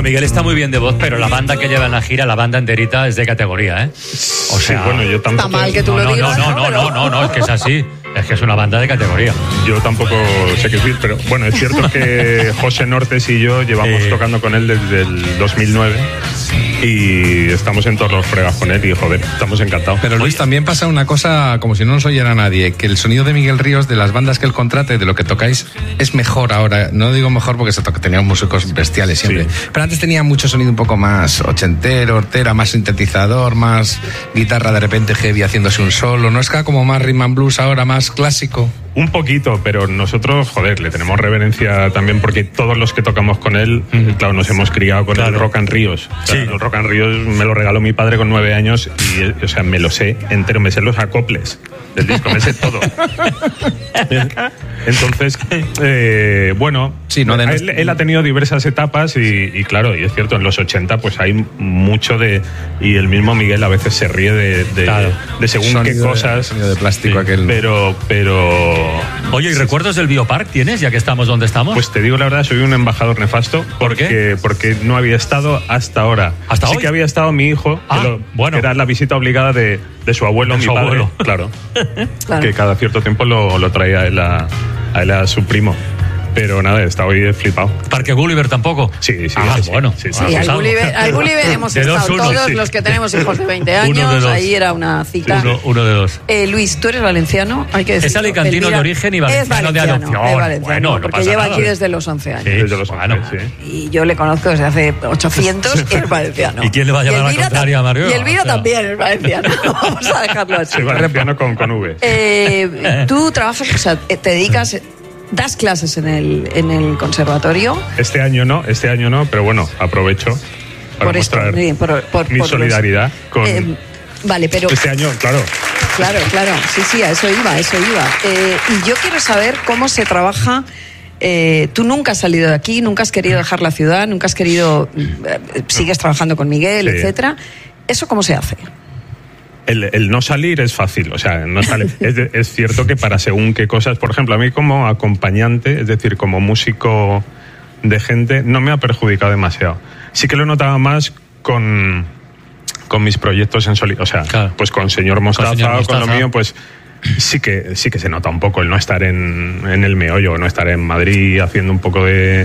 Miguel está muy bien de voz, pero la banda que lleva en la gira, la banda enterita, es de categoría, ¿eh? O sea, sí, bueno, yo tampoco... Está mal que tú lo digas. No, es que es así. Es que es una banda de categoría. Yo tampoco sé qué decir, pero bueno, es cierto que José Nortes y yo llevamos tocando con él desde el 2009 y estamos en todos los fregas con él y, joder, estamos encantados. Pero Luis, también pasa una cosa, como si no nos oyera nadie, que el sonido de Miguel Ríos, de las bandas que él contrate, de lo que tocáis, es mejor ahora. No digo mejor porque teníamos músicos bestiales siempre, sí. Pero antes tenía mucho sonido un poco más ochentero, hortera, más sintetizador, más guitarra de repente heavy haciéndose un solo. ¿No es que como más rhythm and blues ahora, más clásico? Un poquito, pero nosotros, joder, le tenemos reverencia también porque todos los que tocamos con él, claro, nos hemos criado con el Rock and Ríos. O sea, sí. El Rock and Ríos me lo regaló mi padre con 9 años y, o sea, me lo sé entero, me sé los acoples del disco, me sé todo. Entonces, bueno, sí, no, él ha tenido diversas etapas y claro, y es cierto, en los 80 pues hay mucho de... Y el mismo Miguel a veces se ríe de según sonido qué cosas. Sonido de plástico, sí, aquel. Pero... Oye, ¿y recuerdos del Biopark tienes, ya que estamos donde estamos? Pues te digo la verdad, soy un embajador nefasto. ¿Por qué? Porque no había estado hasta ahora. ¿Hasta hoy? Sí que había estado mi hijo, que era la visita obligada de su abuelo, mi padre. Abuelo. Claro. Que cada cierto tiempo lo traía a su primo. Pero nada, está hoy flipado. ¿Parque Gulliver tampoco? Sí. Bueno. Sí, al Gulliver hemos estado todos los que tenemos hijos de 20 años. Ahí era una cita. Uno de dos. Luis, tú eres valenciano, hay que decirlo. Es alicantino de origen y valenciano de adopción. Es valenciano, bueno, porque lleva aquí desde los 11 años. Sí, desde los 11 años, sí. Y yo le conozco desde hace 800 y es valenciano. ¿Y quién le va a llevar la contraria a Mario? Y Elvira también es valenciano. Vamos a dejarlo así. Soy valenciano con V. Tú trabajas, o sea, te dedicas... ¿Das clases en el conservatorio? Este año no, pero bueno, aprovecho para mostrar mi solidaridad con... vale, pero... Este año, claro. Claro, sí, a eso iba. Y yo quiero saber cómo se trabaja... tú nunca has salido de aquí, nunca has querido dejar la ciudad, nunca has querido... sigues trabajando con Miguel, sí, etcétera. ¿Eso cómo se hace? El no salir es fácil, o sea, no sale. Es cierto que para según qué cosas, por ejemplo, a mí como acompañante, es decir, como músico de gente, no me ha perjudicado demasiado. Sí que lo notaba más con mis proyectos en solitario, o sea, claro, pues con Señor Mostaza o con lo mío, pues sí que se nota un poco el no estar en el meollo, no estar en Madrid haciendo un poco de